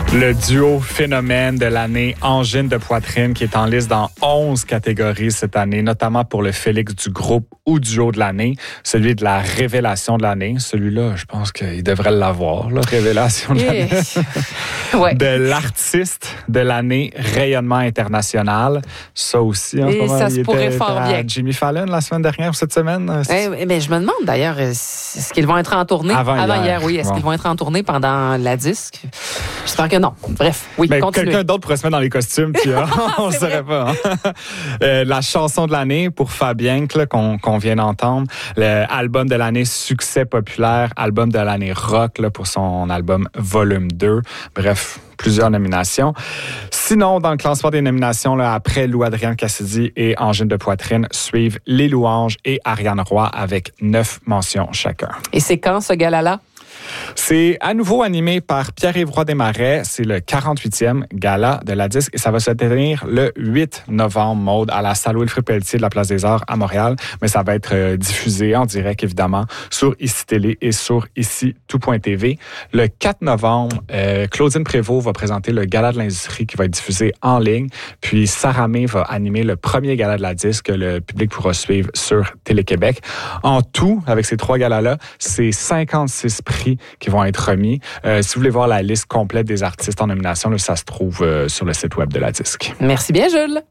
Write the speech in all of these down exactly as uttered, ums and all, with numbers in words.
Le duo phénomène de l'année, Angine de poitrine, qui est en liste dans onze catégories cette année, notamment pour le Félix du groupe ou duo de l'année, celui de la révélation de l'année. Celui-là, je pense qu'il devrait l'avoir, la révélation de l'année. Ouais. De l'artiste de l'année, rayonnement international. Ça aussi, en ce Et moment, ça se il pourrait était fort à bien. Jimmy Fallon la semaine dernière ou cette semaine. Eh, mais je me demande d'ailleurs, est-ce qu'ils vont être en tournée? Avant, Avant hier, hier, oui. Est-ce bon. qu'ils vont être en tournée pendant la disque? J'espère que non. Bref, oui, Ben, continuez. quelqu'un d'autre pourrait se mettre dans les costumes, puis euh, on ne saurait pas. Hein? Euh, la chanson de l'année pour Fabien, là, qu'on, qu'on vient d'entendre. L'album de l'année succès populaire, album de l'année rock là, pour son album Volume deux. Bref, plusieurs nominations. Sinon, dans le classement des nominations, là, après Lou Adrienne Cassidy et Angine de poitrine, suivent Les Louanges et Ariane Roy avec neuf mentions chacun. Et c'est quand ce gala-là? C'est à nouveau animé par Pierre-Yves Roy Desmarais. C'est le quarante-huitième gala de la disque et ça va se tenir le huit novembre, Maude, à la salle Wilfrid Pelletier de la Place des Arts à Montréal. Mais ça va être euh, diffusé en direct, évidemment, sur Ici Télé et sur ici tout point t v. Le quatre novembre, euh, Claudine Prévost va présenter le gala de l'industrie qui va être diffusé en ligne. Puis Sarah May va animer le premier gala de la disque que le public pourra suivre sur Télé-Québec. En tout, avec ces trois galas-là, c'est cinquante-six prix qui vont être remis. Euh, si vous voulez voir la liste complète des artistes en nomination, là, ça se trouve euh, sur le site web de la disque. Merci bien, Jules.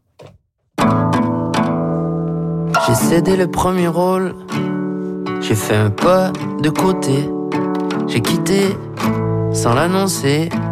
J'ai cédé le premier rôle, j'ai fait un pas de côté, j'ai quitté sans l'annoncer.